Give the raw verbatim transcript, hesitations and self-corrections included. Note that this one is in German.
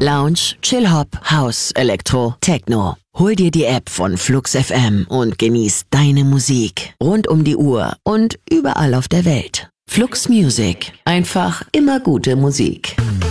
Lounge, Chill-Hop, House, Elektro, Techno. Hol dir die App von Flux F M und genieß deine Musik. Rund um die Uhr und überall auf der Welt. Flux Music. Einfach immer gute Musik.